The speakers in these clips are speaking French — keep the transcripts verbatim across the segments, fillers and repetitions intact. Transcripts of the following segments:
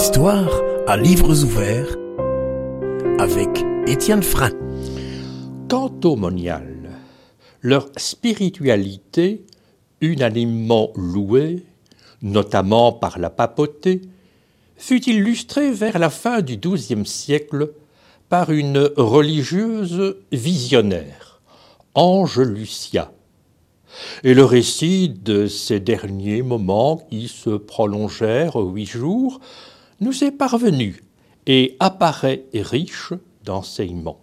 Histoire à livres ouverts avec Étienne Frein. Quant aux moniales, leur spiritualité, unanimement louée, notamment par la papauté, fut illustrée vers la fin du douzième siècle par une religieuse visionnaire, Ange Lucia. Et le récit de ces derniers moments qui se prolongèrent huit jours nous est parvenu et apparaît riche d'enseignements.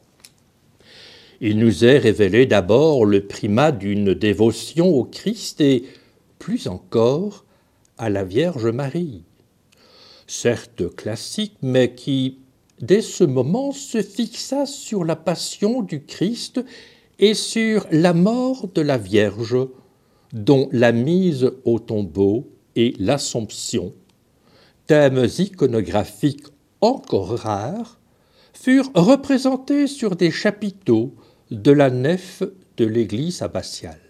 Il nous est révélé d'abord le primat d'une dévotion au Christ et, plus encore, à la Vierge Marie. Certes classique, mais qui, dès ce moment, se fixa sur la passion du Christ et sur la mort de la Vierge, dont la mise au tombeau et l'Assomption, thèmes iconographiques encore rares, furent représentés sur des chapiteaux de la nef de l'église abbatiale.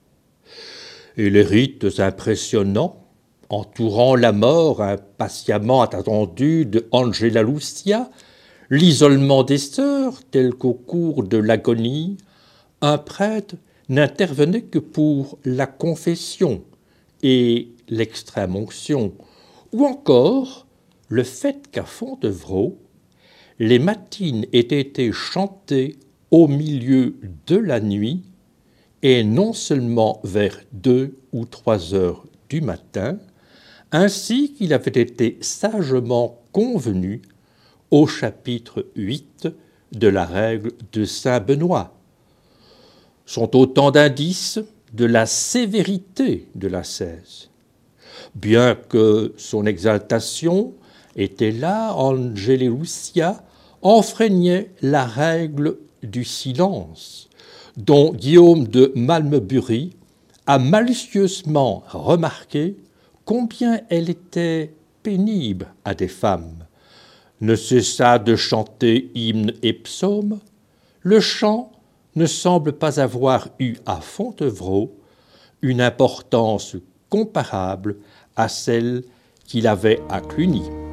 Et les rites impressionnants, entourant la mort impatiemment attendue de Angela Lucia, l'isolement des sœurs tel qu'au cours de l'agonie, un prêtre n'intervenait que pour la confession et l'extrême-onction, ou encore le fait qu'à Fontevraud, les matines aient été chantées au milieu de la nuit et non seulement vers deux ou trois heures du matin, ainsi qu'il avait été sagement convenu au chapitre huit de la règle de saint Benoît, sont autant d'indices de la sévérité de l'ascèse. Bien que son exaltation était là, Angela Lucia enfreignait la règle du silence, dont Guillaume de Malmesbury a malicieusement remarqué combien elle était pénible à des femmes. Ne cessa de chanter hymnes et psaumes, le chant ne semble pas avoir eu à Fontevraud une importance comparable à celle qu'il avait à Cluny.